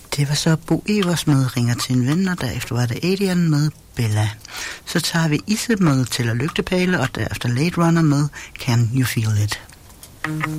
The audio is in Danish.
Det var så Bo Evers med Ringer til en ven, og derefter var det Adrian med Bella. Så tager vi Isse med Tæller lygtepæle, og derefter Late Runner med Can You Feel It.